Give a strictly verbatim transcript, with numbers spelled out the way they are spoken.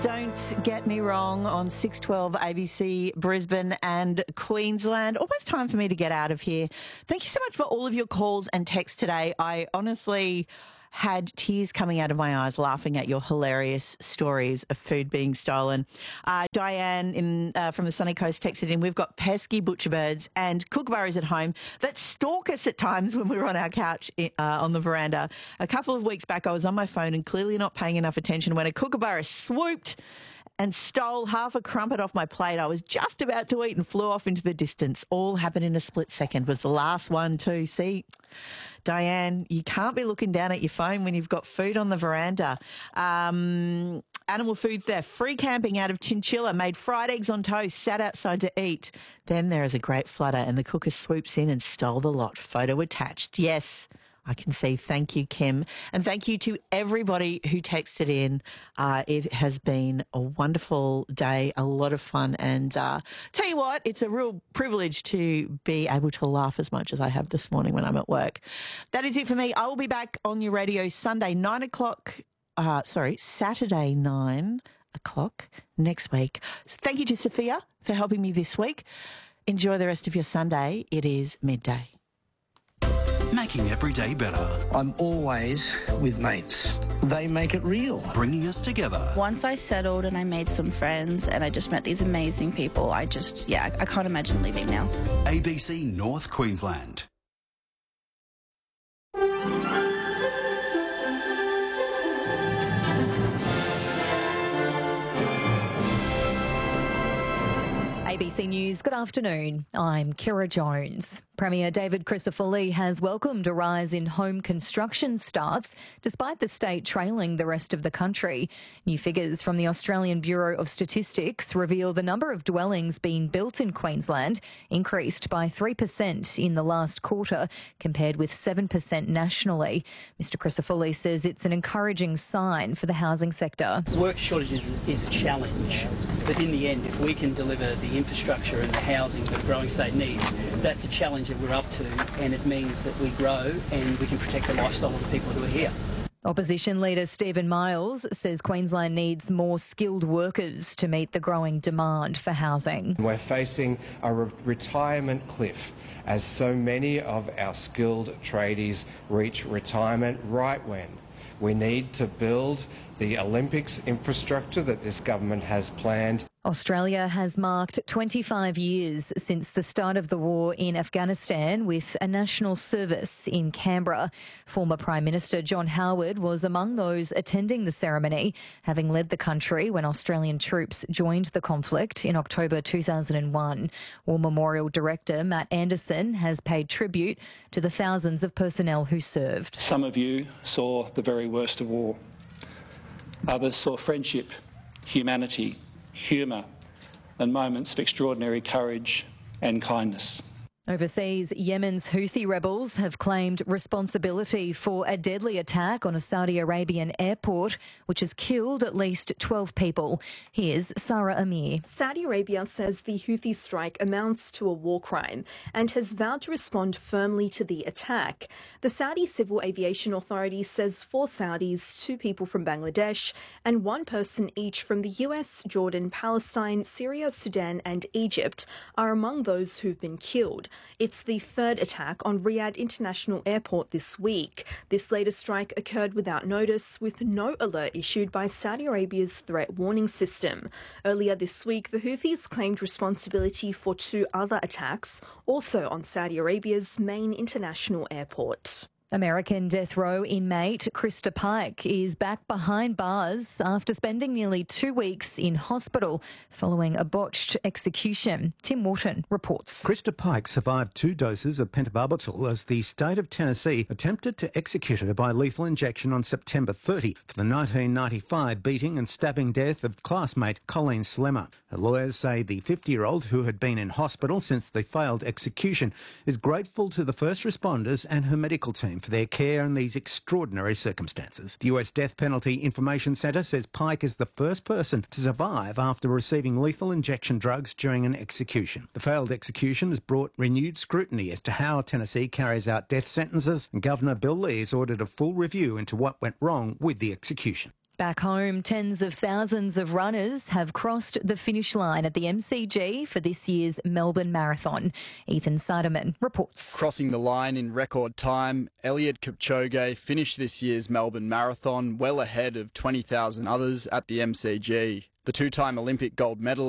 Don't get me wrong on six twelve A B C Brisbane and Queensland. Almost time for me to get out of here. Thank you so much for all of your calls and texts today. I honestly had tears coming out of my eyes laughing at your hilarious stories of food being stolen. Uh, Diane in uh, from the Sunny Coast texted in, we've got pesky butcherbirds and kookaburras at home that stalk us at times when we're on our couch uh, on the veranda. A couple of weeks back, I was on my phone and clearly not paying enough attention when a kookaburra swooped and stole half a crumpet off my plate. I was just about to eat and flew off into the distance. All happened in a split second. Was the last one too. See, Diane, you can't be looking down at your phone when you've got food on the veranda. Um, animal food theft, free camping out of Chinchilla, made fried eggs on toast, sat outside to eat. Then there is a great flutter and the cooker swoops in and stole the lot. Photo attached. Yes, I can see. Thank you, Kim. And thank you to everybody who texted in. Uh, it has been a wonderful day, a lot of fun. And uh, tell you what, it's a real privilege to be able to laugh as much as I have this morning when I'm at work. That is it for me. I will be back on your radio Sunday, nine o'clock, uh, sorry, Saturday, nine o'clock next week. So thank you to Sophia for helping me this week. Enjoy the rest of your Sunday. It is midday. Making every day better. I'm always with mates. They make it real. Bringing us together. Once I settled and I made some friends and I just met these amazing people, I just, yeah, I can't imagine leaving now. A B C North Queensland. A B C News, good afternoon. I'm Kira Jones. Premier David Crisafulli has welcomed a rise in home construction starts, despite the state trailing the rest of the country. New figures from the Australian Bureau of Statistics reveal the number of dwellings being built in Queensland increased by three percent in the last quarter, compared with seven percent nationally. Mister Crisafulli says it's an encouraging sign for the housing sector. Work shortages is a challenge, but in the end, if we can deliver the infrastructure and the housing that a growing state needs, that's a challenge that we're up to, and it means that we grow and we can protect the lifestyle of the people who are here. Opposition leader Stephen Miles says Queensland needs more skilled workers to meet the growing demand for housing. We're facing a re- retirement cliff as so many of our skilled tradies reach retirement right when we need to build the Olympics infrastructure that this government has planned. Australia has marked twenty-five years since the start of the war in Afghanistan with a national service in Canberra. Former Prime Minister John Howard was among those attending the ceremony, having led the country when Australian troops joined the conflict in October two thousand one. War Memorial Director Matt Anderson has paid tribute to the thousands of personnel who served. Some of you saw the very worst of war. Others saw friendship, humanity, humour and moments of extraordinary courage and kindness. Overseas, Yemen's Houthi rebels have claimed responsibility for a deadly attack on a Saudi Arabian airport, which has killed at least twelve people. Here's Sarah Amir. Saudi Arabia says the Houthi strike amounts to a war crime and has vowed to respond firmly to the attack. The Saudi Civil Aviation Authority says four Saudis, two people from Bangladesh, and one person each from the U S, Jordan, Palestine, Syria, Sudan and Egypt are among those who've been killed. It's the third attack on Riyadh International Airport this week. This latest strike occurred without notice, with no alert issued by Saudi Arabia's threat warning system. Earlier this week, the Houthis claimed responsibility for two other attacks, also on Saudi Arabia's main international airport. American death row inmate Krista Pike is back behind bars after spending nearly two weeks in hospital following a botched execution. Tim Wharton reports. Krista Pike survived two doses of pentobarbital as the state of Tennessee attempted to execute her by lethal injection on September thirtieth for the nineteen ninety-five beating and stabbing death of classmate Colleen Slemmer. Her lawyers say the fifty-year-old, who had been in hospital since the failed execution, is grateful to the first responders and her medical team for their care in these extraordinary circumstances. The U S Death Penalty Information Centre says Pike is the first person to survive after receiving lethal injection drugs during an execution. The failed execution has brought renewed scrutiny as to how Tennessee carries out death sentences, and Governor Bill Lee has ordered a full review into what went wrong with the execution. Back home, tens of thousands of runners have crossed the finish line at the M C G for this year's Melbourne Marathon. Ethan Siderman reports. Crossing the line in record time, Eliud Kipchoge finished this year's Melbourne Marathon well ahead of twenty thousand others at the M C G. The two-time Olympic gold medalist